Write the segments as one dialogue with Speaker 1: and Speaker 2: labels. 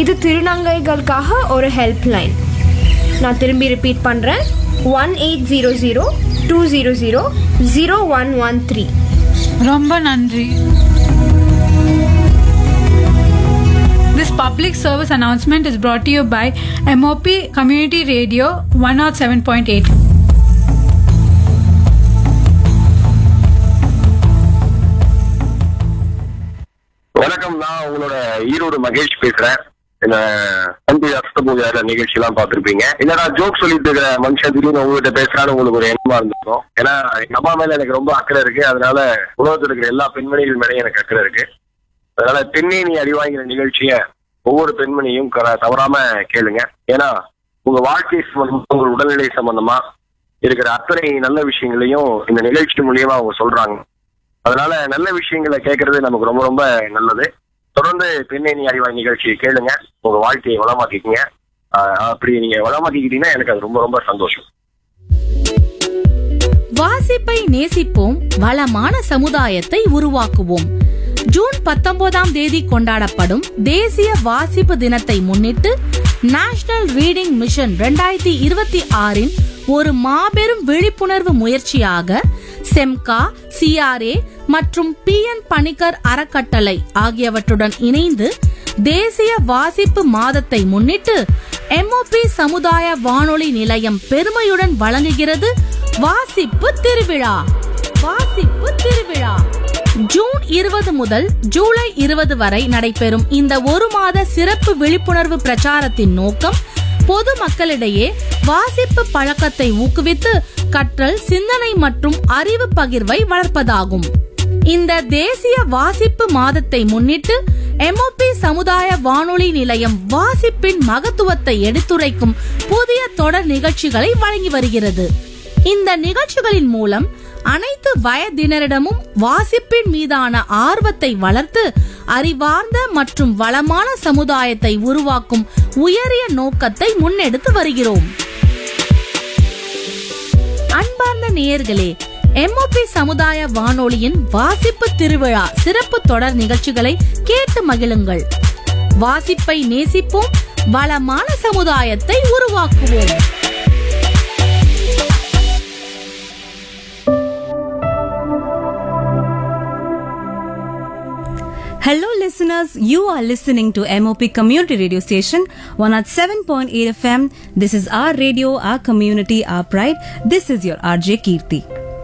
Speaker 1: இது திருநங்கைகளுக்காக ஒரு ஹெல்ப்லைன். நான் திரும்பி ரிப்பீட் பண்ணுறேன். 1800-200-0113.
Speaker 2: ரொம்ப நன்றி. This public service announcement is brought to you by MOP Community Radio 107.8.
Speaker 3: வணக்கம், நான் உங்களோட ஈரோடு மகேஷ் பேசுறேன். என்ன அஸ்தபூஜார நிகழ்ச்சி எல்லாம் பாத்துருப்பீங்க. என்னடா ஜோக் சொல்லிட்டு இருக்கிற மனுஷன் திடீர்னு உங்ககிட்ட பேசுறான்னு உங்களுக்கு ஒரு எண்ணமா இருந்திருக்கும். ஏன்னா எங்க அம்மா மேல எனக்கு ரொம்ப அக்கறை இருக்கு. அதனால உலகத்தில் இருக்கிற எல்லா பெண்மணிகள் மேலேயும் எனக்கு அக்கறை இருக்கு. அதனால பெண்ணே நீ அறிவாங்கிற நிகழ்ச்சிய ஒவ்வொரு பெண்மணியும் தவறாம கேளுங்க. ஏன்னா உங்க வாழ்க்கை சம்பந்தமா, உங்க உடல்நிலை சம்பந்தமா இருக்கிற அத்தனை நல்ல விஷயங்களையும் இந்த நிகழ்ச்சி மூலியமா அவங்க சொல்றாங்க. அதனால நல்ல விஷயங்களை கேட்கறது நமக்கு ரொம்ப ரொம்ப நல்லது. தொடர்ந்து பெண்ணே நீ அறிவாய் நிகழ்ச்சியை கேளுங்க, உங்க வாழ்க்கையை வளமாக்கிக்கங்க. அப்படி நீங்க வளமாக்கிக்கிட்டீங்கன்னா எனக்கு அது ரொம்ப ரொம்ப சந்தோஷம்.
Speaker 4: வாசிப்பை நேசிப்போம், வளமான சமுதாயத்தை உருவாக்குவோம். ஜூன் 19ஆம் தேதி கொண்டாடப்படும் தேசிய வாசிப்பு தினத்தை முன்னிட்டு நேஷனல் ரீடிங் மிஷன் 2026 ஒரு மாபெரும் விழிப்புணர்வு முயற்சியாக செம்கா, CRA மற்றும் PN பணிக்கர் அறக்கட்டளை ஆகியவற்றுடன் இணைந்து தேசிய வாசிப்பு மாதத்தை முன்னிட்டு MOP சமுதாய வானொலி நிலையம் பெருமையுடன் வழங்குகிறது வாசிப்பு திருவிழா. வாசிப்பு திருவிழா ஜூன் 20 முதல் ஜூலை 20 வரை நடைபெறும் இந்த ஒரு மாத சிறப்பு விழிப்புணர்வு பிரச்சாரத்தின் நோக்கம் பொது மக்களிடையே வாசிப்பு பழக்கத்தை ஊக்குவித்து கற்றல், சிந்தனை மற்றும் அறிவு பகிர்வை வளர்ப்பதாகும். இந்த தேசிய வாசிப்பு மாதத்தை முன்னிட்டு MOP சமுதாய வானொலி நிலையம் வாசிப்பின் மகத்துவத்தை எடுத்துரைக்கும் புதிய தொடர் நிகழ்ச்சிகளை வழங்கி வருகிறது. இந்த நிகழ்ச்சிகளின் மூலம் அனைத்து வயதினரிடமும் வாசிப்பின் மீதான ஆர்வத்தை வளர்த்து அறிவார்ந்த மற்றும் வளமான சமுதாயத்தை உருவாக்கும் உயரிய நோக்கத்தை முன்னெடுத்து வருகிறோம். அன்பார்ந்த நேயர்களே, MOP சமுதாய வானொலியின் வாசிப்பு திருவிழா சிறப்பு தொடர் நிகழ்ச்சிகளை கேட்டு மகிழுங்கள். வாசிப்பை நேசிப்போம், வளமான சமுதாயத்தை உருவாக்குவோம்.
Speaker 5: Hello listeners, you are listening to MOP Community Radio Station 107.8 FM. This is our radio, our community, our pride. This is your RJ Kirti.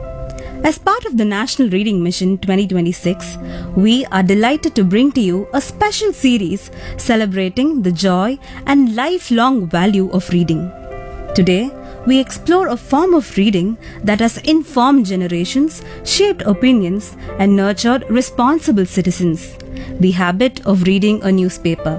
Speaker 5: As part of the National Reading Mission 2026, we are delighted to bring to you a special series celebrating the joy and lifelong value of reading. Today, we explore a form of reading that has informed generations, shaped opinions, and nurtured responsible citizens. The habit of reading a newspaper.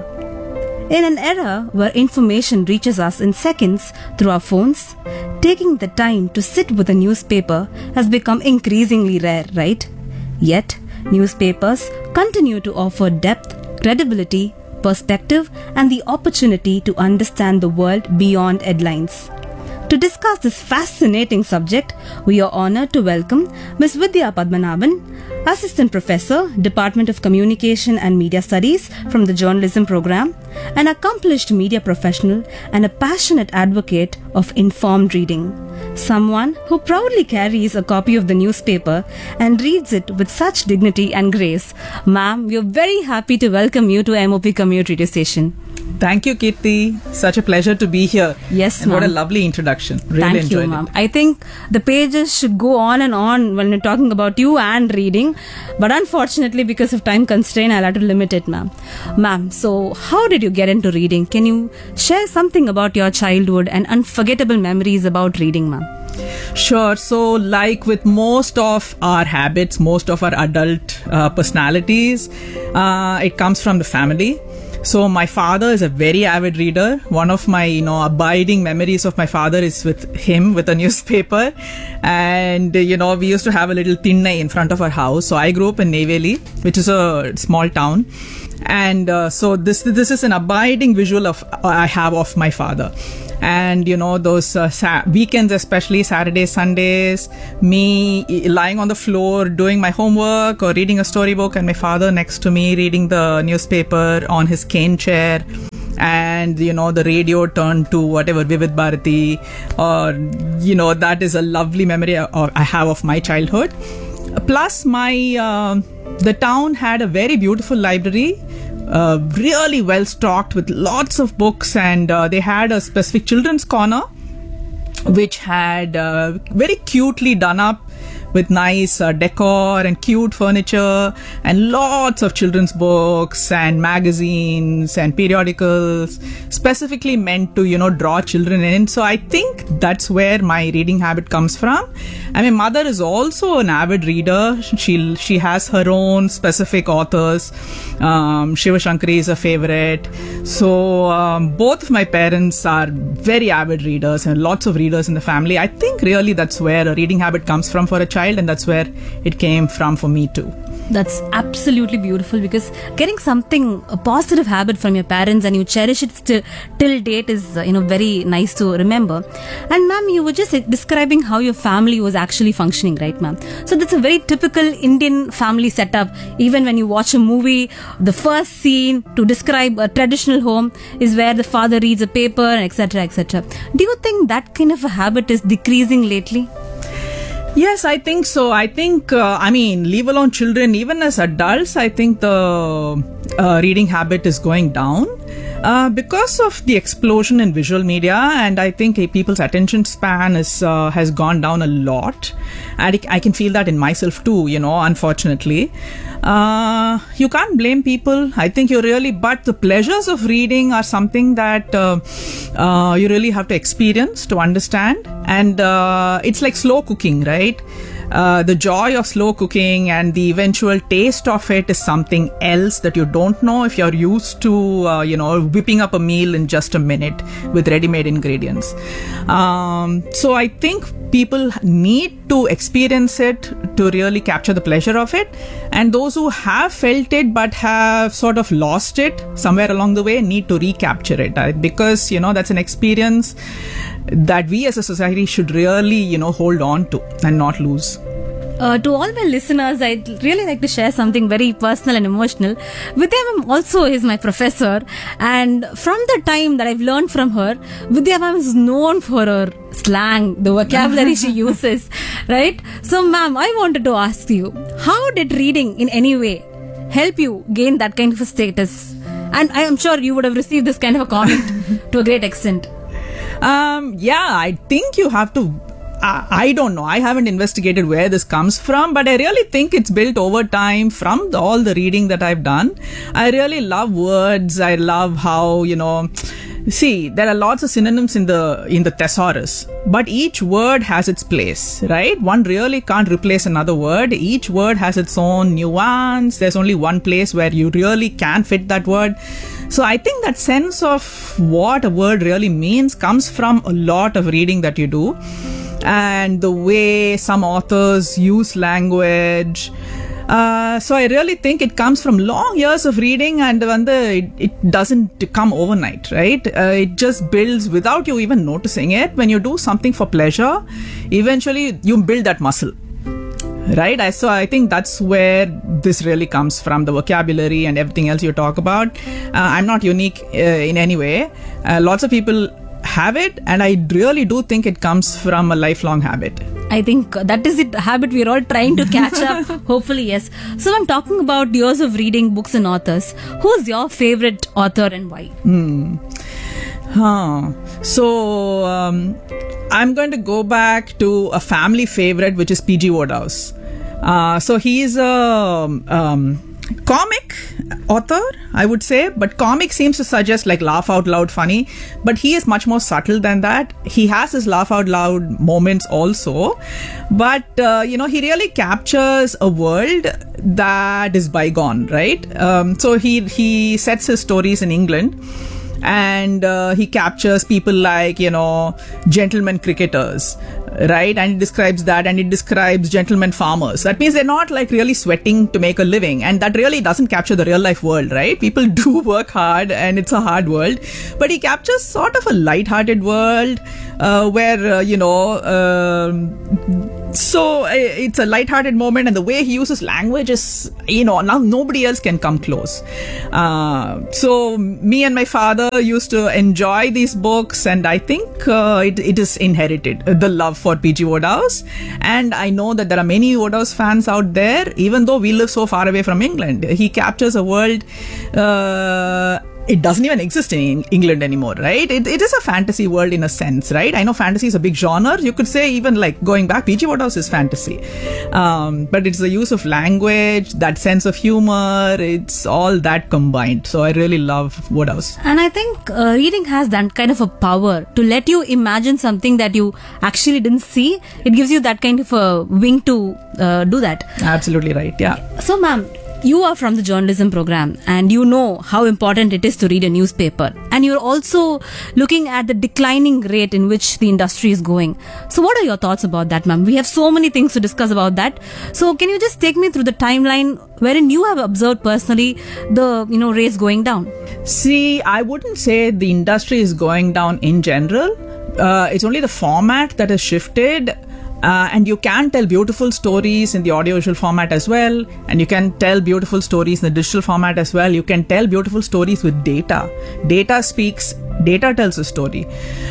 Speaker 5: In an era where information reaches us in seconds through our phones, taking the time to sit with a newspaper has become increasingly rare, right? Yet, newspapers continue to offer depth, credibility, perspective, and the opportunity to understand the world beyond headlines. To discuss this fascinating subject, we are honored to welcome Ms. Vidya Padmanabhan, Assistant Professor, Department of Communication and Media Studies from the Journalism Program, an accomplished media professional and a passionate advocate of informed reading. Someone who proudly carries a copy of the newspaper and reads it with such dignity and grace. Ma'am, we are very happy to welcome you to MOP Community Radio Station.
Speaker 6: Thank you, Kirti. Such a pleasure to be here.
Speaker 5: Yes,
Speaker 6: and what a lovely introduction. Really enjoyed
Speaker 5: you, ma'am.
Speaker 6: it.
Speaker 5: I think the pages should go on and on when we're talking about you and reading. But unfortunately, because of time constraint, I'll have to limit it, ma'am. Ma'am, so how did you get into reading? Can you share something about your childhood and unforgettable memories about reading, ma'am?
Speaker 6: Sure. So, like with most of our habits, most of our adult personalities, it comes from the family. So my father is a very avid reader. One of my, abiding memories of my father is with him with a newspaper. And, we used to have a little tinnai in front of our house. So I grew up in Neyveli, which is a small town. And so this is an abiding visual I have of my father. And those weekends, especially Saturdays, Sundays, me lying on the floor doing my homework or reading a storybook, and my father next to me reading the newspaper on his cane chair. and the radio turned to whatever Vivid Bharati, or that is a lovely memory I have of my childhood. Plus, the town had a very beautiful library, really well stocked with lots of books, and they had a specific children's corner which had very cutely done up with nice decor and cute furniture and lots of children's books and magazines and periodicals specifically meant to draw children in. So I think that's where my reading habit comes from. And my mother is also an avid reader. She has her own specific authors. Shiva Shankari is a favorite. So both of my parents are very avid readers and lots of readers in the family. I think really that's where a reading habit comes from for a child, and that's where it came from for me too.
Speaker 5: That's absolutely beautiful, because getting a positive habit from your parents and you cherish it till date is very nice to remember. And ma'am, you were just describing how your family was actually functioning, right ma'am? So that's a very typical Indian family setup. Even when you watch a movie, the first scene to describe a traditional home is where the father reads a paper, etc., etc. Do you think that kind of a habit is decreasing lately?
Speaker 6: Yes, I think so. I think, leave alone children, even as adults, I think the reading habit is going down because of the explosion in visual media, and I think people's attention span has gone down a lot. And I can feel that in myself too, unfortunately. You can't blame people. I think but the pleasures of reading are something that you really have to experience to understand. And it's like slow cooking, right? The joy of slow cooking and the eventual taste of it is something else that you don't know if you're used to, whipping up a meal in just a minute with ready-made ingredients. So I think people need to experience it to really capture the pleasure of it. And those who have felt it but have sort of lost it somewhere along the way need to recapture it, because, that's an experience that we as a society should really, hold on to and not lose.
Speaker 5: To all my listeners, I'd really like to share something very personal and emotional. Vidya ma'am also is my professor, and from the time that I've learned from her, Vidya ma'am is known for her slang, the vocabulary she uses, right? So ma'am, I wanted to ask you, how did reading in any way help you gain that kind of a status? And I am sure you would have received this kind of a comment to a great extent.
Speaker 6: I think you have to. I don't know. I haven't investigated where this comes from, but I really think it's built over time from all the reading that I've done. I really love words. I love how, see, there are lots of synonyms in the thesaurus, but each word has its place, right? One really can't replace another word. Each word has its own nuance. There's only one place where you really can fit that word. So I think that sense of what a word really means comes from a lot of reading that you do. And the way some authors use language. So I really think it comes from long years of reading, and it doesn't come overnight, right? It just builds without you even noticing it. When you do something for pleasure, eventually you build that muscle, right? So I think that's where this really comes from, the vocabulary and everything else you talk about. I'm not unique in any way. Lots of people have it, and I really do think it comes from a lifelong habit.
Speaker 5: I think that is the habit we're all trying to catch up. Hopefully, yes. So I'm talking about years of reading books and authors. Who's your favorite author and why?
Speaker 6: So I'm going to go back to a family favorite, which is P.G. Wodehouse. So he's a comic author, I would say, but comic seems to suggest like laugh out loud funny, but he is much more subtle than that. He has his laugh out loud moments also, but he really captures a world that is bygone, right? So he sets his stories in England, and he captures people like, gentlemen cricketers, right? And it describes that, and it describes gentlemen farmers. That means they're not like really sweating to make a living, and that really doesn't capture the real life world, right? People do work hard, and it's a hard world, but he captures sort of a light-hearted world where So it's a light-hearted moment, and the way he uses language is, now nobody else can come close. So me and my father used to enjoy these books, and I think it is inherited, the love for P.G. Wodehouse. And I know that there are many Wodehouse fans out there, even though we live so far away from England. He captures a world it doesn't even exist in England anymore, right? It is a fantasy world in a sense, right? I know fantasy is a big genre. You could say even like going back, P.G. Wodehouse is fantasy. But it's the use of language, that sense of humor, it's all that combined. So I really love Wodehouse.
Speaker 5: And I think reading has that kind of a power to let you imagine something that you actually didn't see. It gives you that kind of a wing to do that.
Speaker 6: Absolutely right, yeah.
Speaker 5: So, ma'am, you are from the journalism program and you know how important it is to read a newspaper, and you're also looking at the declining rate in which the industry is going. So what are your thoughts about that, ma'am? We have so many things to discuss about that. So can you just take me through the timeline wherein you have observed personally the rates going down?
Speaker 6: See, I wouldn't say the industry is going down in general. It's only the format that has shifted. And you can tell beautiful stories in the audiovisual format as well, and you can tell beautiful stories in the digital format as well. You can tell beautiful stories with data. Data speaks, data tells a story.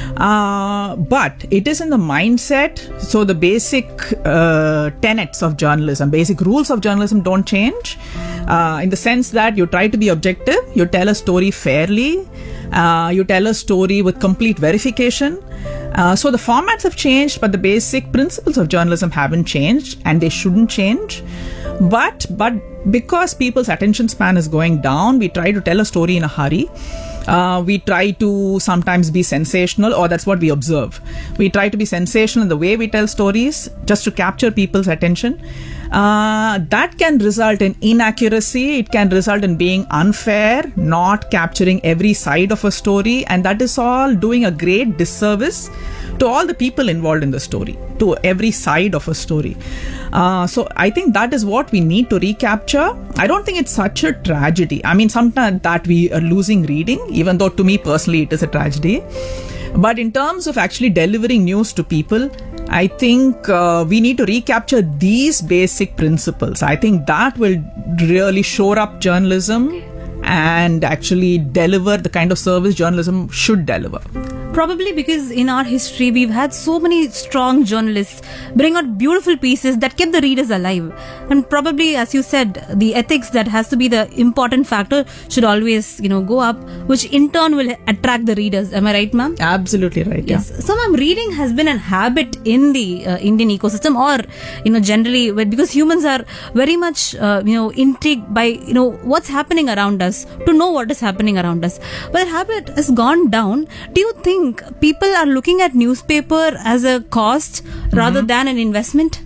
Speaker 6: But it is in the mindset, so the basic tenets of journalism, basic rules of journalism don't change, in the sense that you try to be objective, you tell a story fairly, you tell a story with complete verification. So the formats have changed, but the basic principles of journalism haven't changed, and they shouldn't change. But because people's attention span is going down, we try to tell a story in a hurry. We try to sometimes be sensational, or that's what we observe. We try to be sensational in the way we tell stories just to capture people's attention. That can result in inaccuracy. It can result in being unfair, not capturing every side of a story, and that is all doing a great disservice to all the people involved in the story, to every side of a story. So I think that is what we need to recapture. I don't think it's such a tragedy. I mean, sometimes that we are losing reading, even though to me personally it is a tragedy. But in terms of actually delivering news to people, I think we need to recapture these basic principles. I think that will really shore up journalism and actually deliver the kind of service journalism should deliver.
Speaker 5: Probably because in our history we've had so many strong journalists bring out beautiful pieces that kept the readers alive, and probably, as you said, the ethics that has to be the important factor should always go up, which in turn will attract the readers. Am I right, ma'am?
Speaker 6: Absolutely right.
Speaker 5: Yes. So, ma'am, reading has been a habit in the Indian ecosystem, or generally, because humans are very much intrigued by what's happening around us, to know what is happening around us. But the habit has gone down. Do you think people are looking at newspaper as a cost rather than an investment?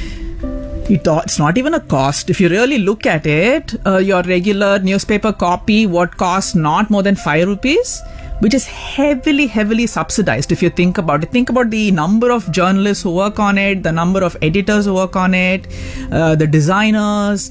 Speaker 6: It's not even a cost. If you really look at it, your regular newspaper copy, what costs not more than 5 rupees, which is heavily subsidized. If you think about it, think about the number of journalists who work on it, the number of editors who work on it, the designers.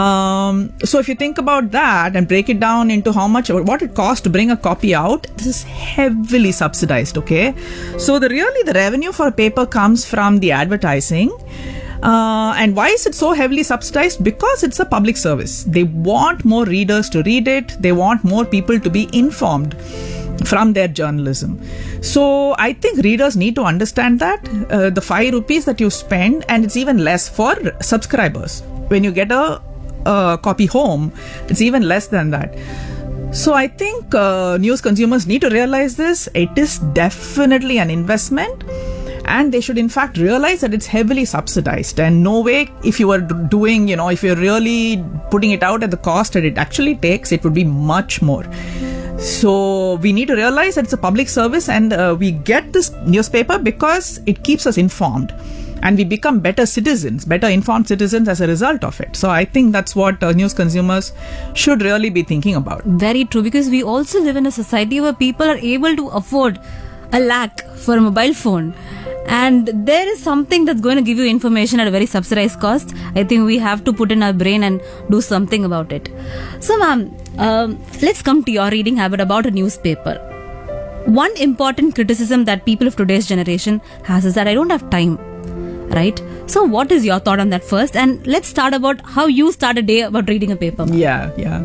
Speaker 6: So if you think about that and break it down into what it costs to bring a copy out, this is heavily subsidized, okay? So the revenue for a paper comes from the advertising. And why is it so heavily subsidized? Because it's a public service. They want more readers to read it. They want more people to be informed from their journalism. So I think readers need to understand that the 5 rupees that you spend, and it's even less for subscribers. When you get a copy home, it's even less than that. So I think news consumers need to realize this. It is definitely an investment, and they should in fact realize that it's heavily subsidized, and no way, if you were doing, if you're really putting it out at the cost that it actually takes, it would be much more. So we need to realize that it's a public service, and we get this newspaper because it keeps us informed, and we become better informed citizens as a result of it. So I think that's what news consumers should really be thinking about.
Speaker 5: Very true, because we also live in a society where people are able to afford a lakh for a mobile phone, and there is something that's going to give you information at a very subsidized cost. I think we have to put in our brain and do something about it. So, ma'am, let's come to your reading habit about a newspaper. One important criticism that people of today's generation has is that I don't have time. right? So what is your thought on that first? And let's start about how you start a day about reading a paper.
Speaker 6: Yeah.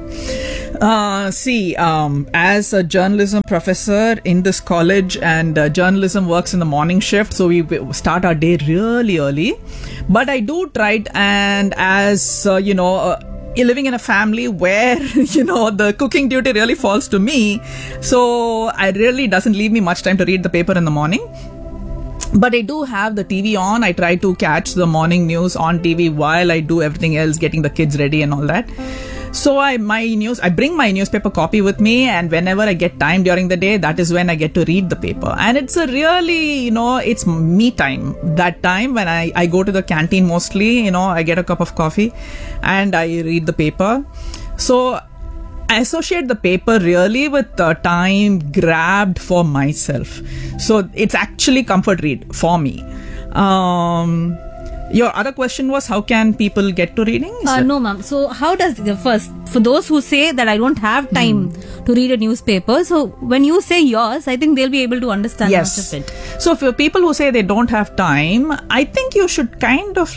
Speaker 6: As a journalism professor in this college, and journalism works in the morning shift, so we start our day really early. But I do try it, and as living in a family where the cooking duty really falls to me, so it really doesn't leave me much time to read the paper in the morning. But I do have the TV on. I try to catch the morning news on TV while I do everything else, getting the kids ready and all that. So I bring my newspaper copy with me, and whenever I get time during the day, that is when I get to read the paper. And it's a really, it's me time. That time when I go to the canteen mostly, I get a cup of coffee and I read the paper. So I associate the paper really with time grabbed for myself. So it's actually comfort read for me. Your other question was, how can people get to reading?
Speaker 5: No, ma'am. So how does for those who say that I don't have time to read a newspaper, so when you say yours, I think they'll be able to understand much of it.
Speaker 6: So for people who say they don't have time, I think you should kind of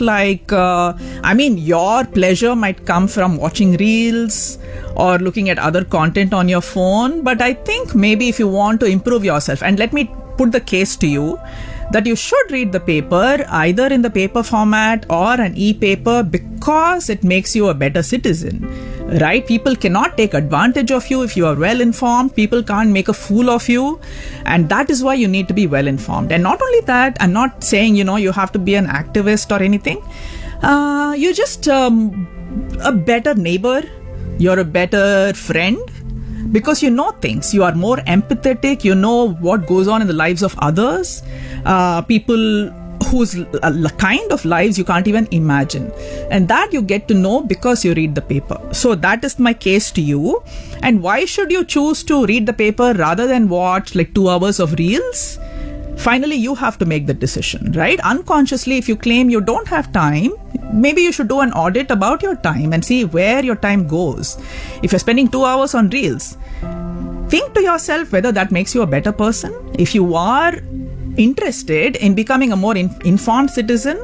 Speaker 6: your pleasure might come from watching reels or looking at other content on your phone. But I think maybe if you want to improve yourself, and let me put the case to you, that you should read the paper either in the paper format or an e-paper, because it makes you a better citizen, right? People cannot take advantage of you if you are well informed. People can't make a fool of you, and that is why you need to be well informed. And not only that, I'm not saying you have to be an activist or anything. You're just a better neighbor, you're a better friend, because you know things, you are more empathetic, you know what goes on in the lives of others, people whose kind of lives you can't even imagine, and that you get to know because you read the paper. So that is my case to you. And why should you choose to read the paper rather than watch 2 hours of reels? Finally, you have to make the decision, right? Unconsciously, if you claim you don't have time, maybe you should do an audit about your time and see where your time goes. If you're spending 2 hours on reels, think to yourself whether that makes you a better person. If you are interested in becoming a more informed citizen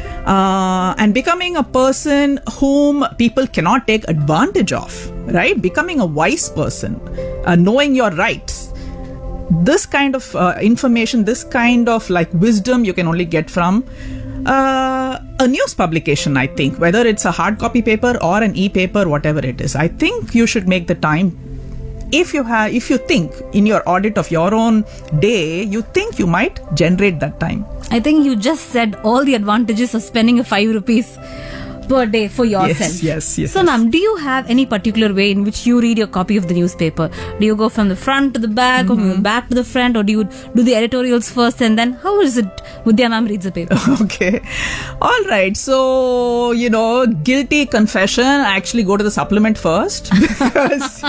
Speaker 6: and becoming a person whom people cannot take advantage of, right? Becoming a wise person, knowing your rights. This kind of information, this kind of wisdom you can only get from a news publication, I think, whether it's a hard copy paper or an e-paper, whatever it is. I think you should make the time. If you think in your audit of your own day, you think you might generate that time.
Speaker 5: I think you just said all the advantages of spending a 5 rupees per day for yourself.
Speaker 6: Yes.
Speaker 5: So, ma'am, do you have any particular way in which you read your copy of the newspaper? Do you go from the front to the back, or from the back to the front, or do you do the editorials first and then how is it Vidya ma'am reads the paper?
Speaker 6: Okay. All right. So, guilty confession, I actually go to the supplement first because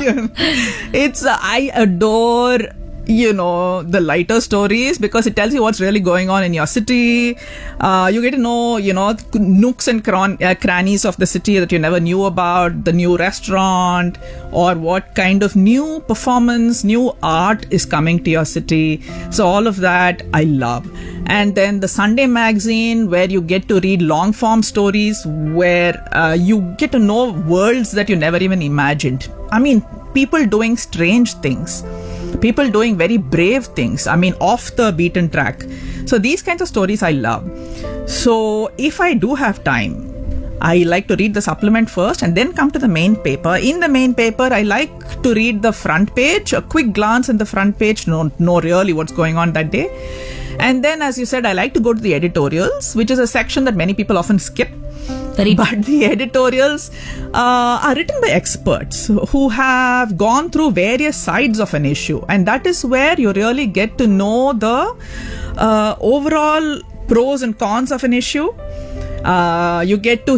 Speaker 6: I adore the lighter stories because it tells you what's really going on in your city. You get to know, nooks and crannies of the city that you never knew about, the new restaurant, or what kind of new performance, new art is coming to your city. So all of that I love. And then the Sunday magazine, where you get to read long form stories, where you get to know worlds that you never even imagined. I mean, people doing strange things. People doing very brave things. I mean, off the beaten track. So these kinds of stories I love. So if I do have time, I like to read the supplement first and then come to the main paper. In the main paper, I like to read the front page, a quick glance in the front page, know really what's going on that day. And then, as you said, I like to go to the editorials, which is a section that many people often skip. But the editorials are written by experts who have gone through various sides of an issue, and that is where you really get to know the overall pros and cons of an issue. You get to